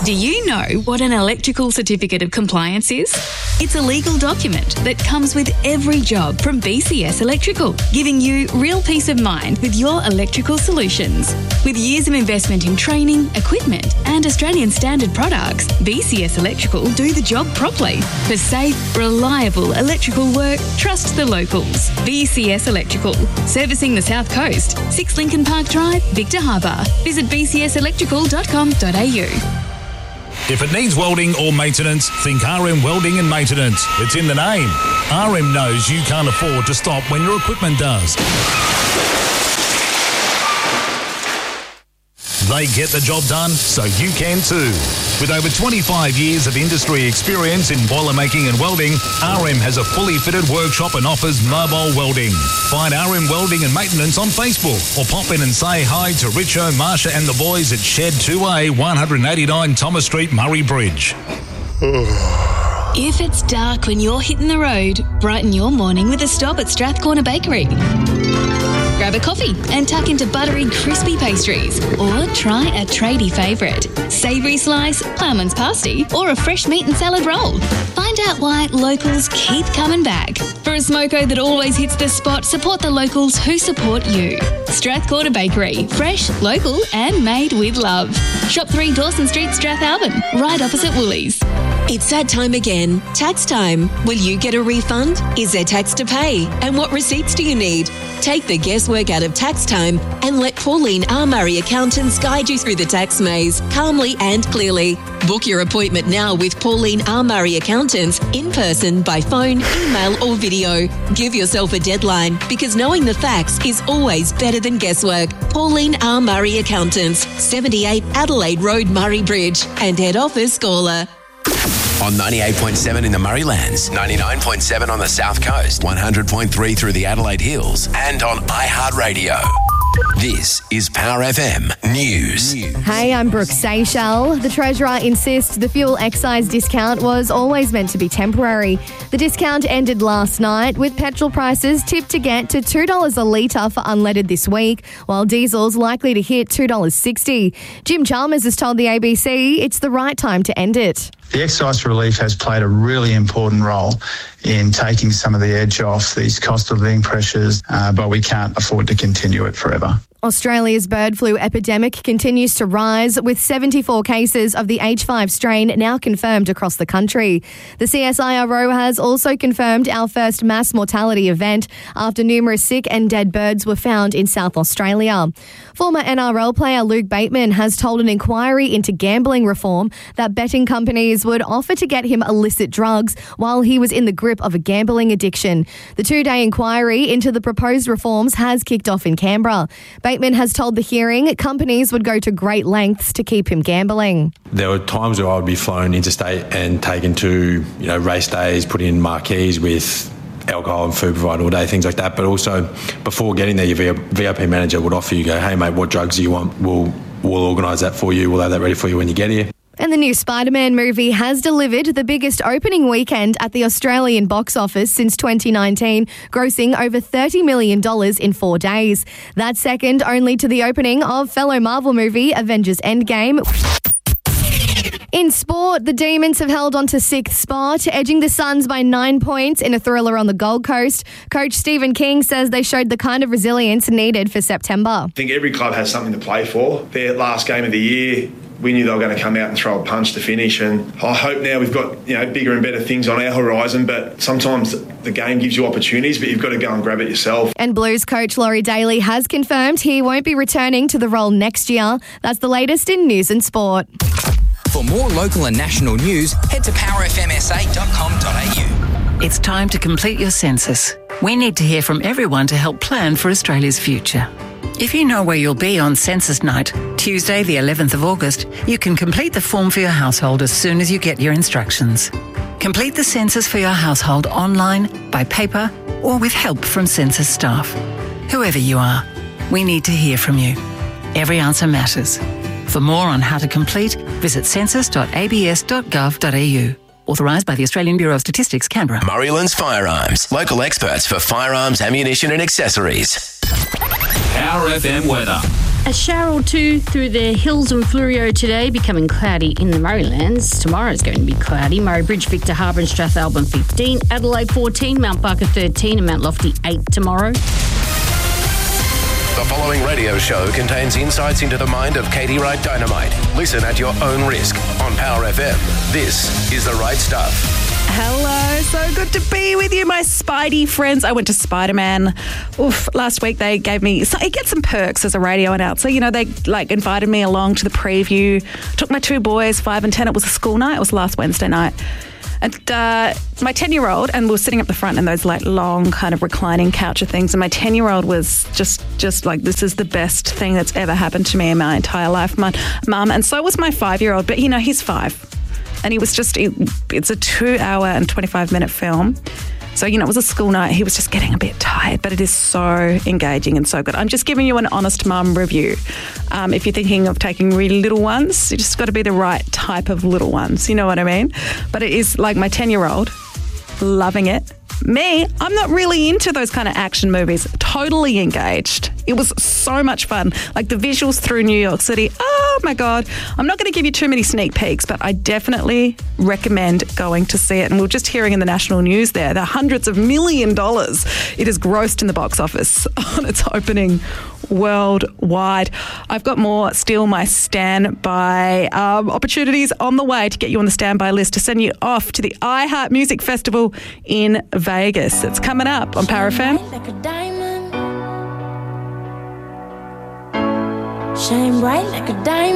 Do you know what an electrical certificate of compliance is? It's a legal document that comes with every job from BCS Electrical, giving you real peace of mind with your electrical solutions. With years of investment in training, equipment and Australian standard products, BCS Electrical do the job properly. For safe, reliable electrical work, trust the locals. BCS Electrical, servicing the South Coast, 6 Lincoln Park Drive, Victor Harbour. Visit bcselectrical.com.au. If it needs welding or maintenance, think RM Welding and Maintenance. It's in the name. RM knows you can't afford to stop when your equipment does. They get the job done, so you can too. With over 25 years of industry experience in boiler making and welding, RM has a fully fitted workshop and offers mobile welding. Find RM Welding and Maintenance on Facebook or pop in and say hi to Richo, Marsha and the boys at Shed 2A, 189 Thomas Street, Murray Bridge. If it's dark when you're hitting the road, brighten your morning with a stop at Strathcorner Bakery. Grab a coffee and tuck into buttery, crispy pastries. Or try a tradie favourite, savoury slice, ploughman's pasty or a fresh meat and salad roll. Find out why locals keep coming back. For a smoko that always hits the spot, support the locals who support you. Strathcorner Bakery, fresh, local and made with love. Shop 3 Dawson Street, Strathalbyn, right opposite Woolies. It's that time again. Tax time. Will you get a refund? Is there tax to pay? And what receipts do you need? Take the guesswork out of tax time and let Pauline R. Murray Accountants guide you through the tax maze calmly and clearly. Book your appointment now with Pauline R. Murray Accountants in person, by phone, email or video. Give yourself a deadline because knowing the facts is always better than guesswork. Pauline R. Murray Accountants, 78 Adelaide Road, Murray Bridge and head office Gawler. On 98.7 in the Murraylands, 99.7 on the South Coast, 100.3 through the Adelaide Hills, and on iHeartRadio. This is Power FM News. Hey, I'm Brooke Seychelles. The Treasurer insists the fuel excise discount was always meant to be temporary. The discount ended last night, with petrol prices tipped to get to $2 a litre for unleaded this week, while diesel's likely to hit $2.60. Jim Chalmers has told the ABC it's the right time to end it. The excise relief has played a really important role in taking some of the edge off these cost of living pressures, but we can't afford to continue it forever. Australia's bird flu epidemic continues to rise, with 74 cases of the H5 strain now confirmed across the country. The CSIRO has also confirmed our first mass mortality event after numerous sick and dead birds were found in South Australia. Former NRL player Luke Bateman has told an inquiry into gambling reform that betting companies would offer to get him illicit drugs while he was in the grip of a gambling addiction. The 2-day inquiry into the proposed reforms has kicked off in Canberra. Bateman has told the hearing companies would go to great lengths to keep him gambling. There were times where I would be flown interstate and taken to, race days, put in marquees with alcohol and food provided all day, things like that. But also, before getting there, your VIP manager would offer you, hey mate, what drugs do you want? We'll organise that for you. We'll have that ready for you when you get here. And the new Spider-Man movie has delivered the biggest opening weekend at the Australian box office since 2019, grossing over $30 million in 4 days. That's second only to the opening of fellow Marvel movie Avengers Endgame. In sport, the Demons have held on to 6th spot, edging the Suns by 9 points in a thriller on the Gold Coast. Coach Stephen King says they showed the kind of resilience needed for September. I think every club has something to play for. Their last game of the year, we knew they were going to come out and throw a punch to finish, and I hope now we've got bigger and better things on our horizon, but sometimes the game gives you opportunities, but you've got to go and grab it yourself. And Blues coach Laurie Daly has confirmed he won't be returning to the role next year. That's the latest in news and sport. For more local and national news, head to powerfmsa.com.au. It's time to complete your census. We need to hear from everyone to help plan for Australia's future. If you know where you'll be on census night, Tuesday the 11th of August, you can complete the form for your household as soon as you get your instructions. Complete the census for your household online, by paper, or with help from census staff. Whoever you are, we need to hear from you. Every answer matters. For more on how to complete, visit census.abs.gov.au. Authorised by the Australian Bureau of Statistics, Canberra. Murraylands Firearms, local experts for firearms, ammunition and accessories. Power FM weather. A shower or two through the hills and Fleurieu today, becoming cloudy in the Murraylands. Tomorrow is going to be cloudy. Murray Bridge, Victor Harbour and Strathalbyn 15, Adelaide 14, Mount Barker 13 and Mount Lofty 8 tomorrow. The following radio show contains insights into the mind of Katie Wright Dynamite. Listen at your own risk on Power FM. This is The Right Stuff. Hello, so good to be with you, my Spidey friends. I went to Spider-Man. Last week they gave me, I get some perks as a radio announcer. You know, they invited me along to the preview. Took my two boys, 5 and 10. It was a school night. It was last Wednesday night. And my 10-year-old, and we were sitting up the front in those long kind of reclining couch of things, and my 10-year-old was just like, this is the best thing that's ever happened to me in my entire life, Mum. And so was my 5-year-old, but he's 5. And he was it's a 2-hour and 25-minute film. So, it was a school night. He was just getting a bit tired, but it is so engaging and so good. I'm just giving you an honest mum review. If you're thinking of taking really little ones, you just got to be the right type of little ones. You know what I mean? But it is like my 10-year-old, loving it. Me, I'm not really into those kind of action movies. Totally engaged. It was so much fun. Like the visuals through New York City. Oh my God. I'm not going to give you too many sneak peeks, but I definitely recommend going to see it. And we're just hearing in the national news there, the hundreds of $1 million it has grossed in the box office on its opening worldwide. I've got more still my standby opportunities on the way to get you on the standby list to send you off to the iHeart Music Festival in Vegas. It's coming up on Power FM. Like a diamond. Shine bright like a diamond.